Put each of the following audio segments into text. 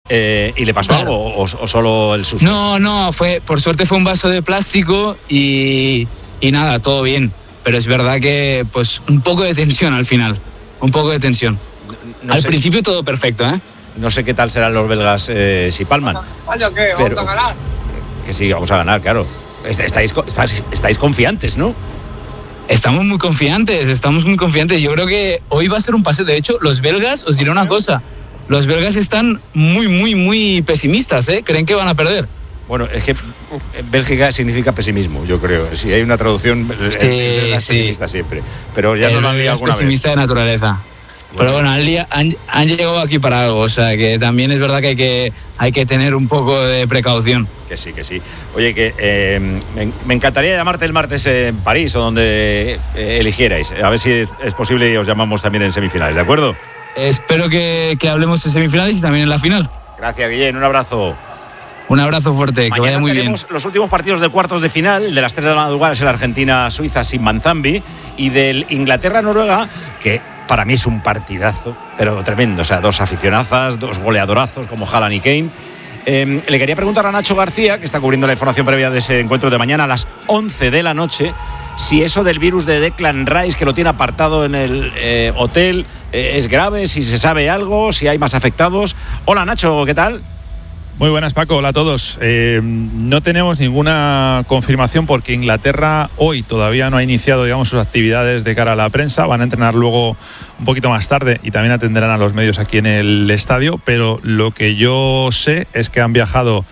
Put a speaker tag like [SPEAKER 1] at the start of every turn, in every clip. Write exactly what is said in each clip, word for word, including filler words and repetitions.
[SPEAKER 1] Eh, ¿Y le pasó claro. algo o, o solo el susto?
[SPEAKER 2] No, no, fue, por suerte fue un vaso de plástico y, y nada, todo bien. Pero es verdad que pues un poco de tensión al final, un poco de tensión. No al sé, principio todo perfecto, ¿eh?
[SPEAKER 1] No sé qué tal serán los belgas eh, si palman.
[SPEAKER 3] ¿Vaya qué? ¿Vamos a ganar?
[SPEAKER 1] Que sí, vamos a ganar, claro. Estáis, estáis, estáis confiantes, ¿no?
[SPEAKER 2] Estamos muy confiantes, estamos muy confiantes. Yo creo que hoy va a ser un paseo. De hecho, los belgas, os diré una cosa, los belgas están muy, muy, muy pesimistas, ¿eh? Creen que van a perder.
[SPEAKER 1] Bueno, es que Bélgica significa pesimismo, yo creo. Si hay una traducción,
[SPEAKER 2] sí,
[SPEAKER 1] es
[SPEAKER 2] sí.
[SPEAKER 1] pesimista siempre. Pero ya no lo han liado alguna vez.
[SPEAKER 2] Es pesimista de naturaleza. Bueno. Pero bueno, han, han, han llegado aquí para algo, o sea que también es verdad que hay que, hay que tener un poco de precaución.
[SPEAKER 1] Que sí, que sí. Oye, que eh, me, me encantaría llamarte el martes en París o donde eh, eligierais. A ver si es, es posible y os llamamos también en semifinales, ¿de acuerdo?
[SPEAKER 2] Espero que, que hablemos en semifinales y también en la final.
[SPEAKER 1] Gracias, Guillén, un abrazo.
[SPEAKER 2] Un abrazo fuerte,
[SPEAKER 1] Mañana
[SPEAKER 2] que vaya muy bien.
[SPEAKER 1] Los últimos partidos de cuartos de final, el de las tres de la madrugada es el Argentina-Suiza sin Manzambi y del Inglaterra-Noruega, que para mí es un partidazo, pero tremendo. O sea, dos aficionazas, dos goleadorazos como Haaland y Kane. Eh, le quería preguntar a Nacho García, que está cubriendo la información previa de ese encuentro de mañana a las once de la noche, si eso del virus de Declan Rice, que lo tiene apartado en el eh, hotel, eh, es grave, si se sabe algo, si hay más afectados. Hola Nacho, ¿qué tal?
[SPEAKER 4] Muy buenas, Paco. Hola a todos. Eh, no tenemos ninguna confirmación porque Inglaterra hoy todavía no ha iniciado, digamos, sus actividades de cara a la prensa. Van a entrenar luego un poquito más tarde y también atenderán a los medios aquí en el estadio. Pero lo que yo sé es que han viajado,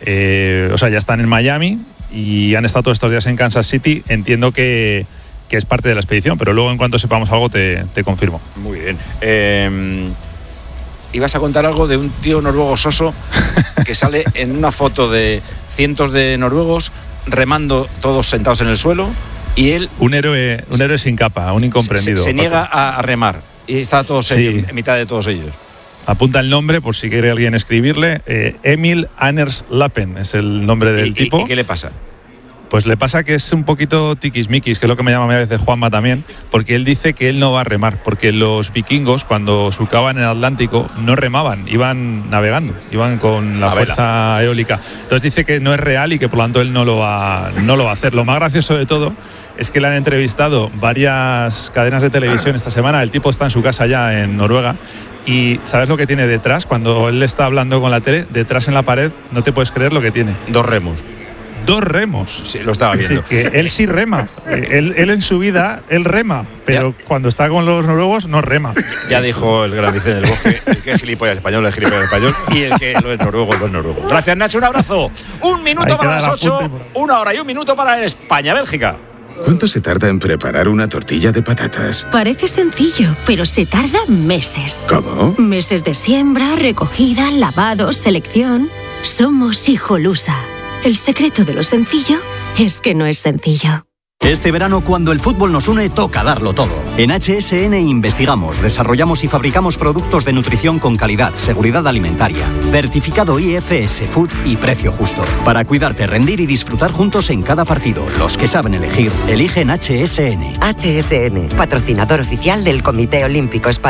[SPEAKER 4] eh, o sea, ya están en Miami y han estado todos estos días en Kansas City. Entiendo que, que es parte de la expedición, pero luego en cuanto sepamos algo te, te confirmo.
[SPEAKER 1] Muy bien. Eh... Ibas a contar algo de un tío noruego soso que sale en una foto de cientos de noruegos remando todos sentados en el suelo y él...
[SPEAKER 4] Un héroe, un héroe sin capa, un incomprendido.
[SPEAKER 1] Se, se niega a, a remar y está todo serio, sí, en mitad de todos ellos.
[SPEAKER 4] Apunta el nombre por si quiere alguien escribirle. Eh, Emil Anders Lappen es el nombre del
[SPEAKER 1] ¿Y,
[SPEAKER 4] tipo.
[SPEAKER 1] ¿Y qué le pasa?
[SPEAKER 4] Pues le pasa que es un poquito tiquismiquis, que es lo que me llama a veces Juanma también, porque él dice que él no va a remar, porque los vikingos cuando surcaban en el Atlántico no remaban, iban navegando, iban con la a fuerza vela. eólica. Entonces dice que no es real y que por lo tanto él no lo va, no lo va a hacer. Lo más gracioso de todo es que le han entrevistado varias cadenas de televisión esta semana. El tipo está en su casa ya en Noruega. Y ¿sabes lo que tiene detrás? Cuando él está hablando con la tele, detrás en la pared, no te puedes creer lo que tiene.
[SPEAKER 1] Dos remos.
[SPEAKER 4] Dos remos.
[SPEAKER 1] Sí, lo estaba viendo.
[SPEAKER 4] Es decir, que él sí rema. él, él en su vida, él rema. Pero ya, cuando está con los noruegos, no rema.
[SPEAKER 1] Ya dijo el gran Vicente del Bosque, el que es gilipollas español es gilipollas español y el que lo es noruego lo es noruego. Gracias, Nacho, un abrazo. Un minuto para las ocho, una hora y un minuto para España-Bélgica.
[SPEAKER 5] ¿Cuánto se tarda en preparar una tortilla de patatas?
[SPEAKER 6] Parece sencillo, pero se tarda meses.
[SPEAKER 5] ¿Cómo?
[SPEAKER 6] Meses de siembra, recogida, lavado, selección. Somos Hijolusa. El secreto de lo sencillo es que no es sencillo.
[SPEAKER 7] Este verano, cuando el fútbol nos une, toca darlo todo. En H S N investigamos, desarrollamos y fabricamos productos de nutrición con calidad, seguridad alimentaria, certificado I F S Food y precio justo. Para cuidarte, rendir y disfrutar juntos en cada partido. Los que saben elegir, eligen H S N.
[SPEAKER 8] H S N, patrocinador oficial del Comité Olímpico Español.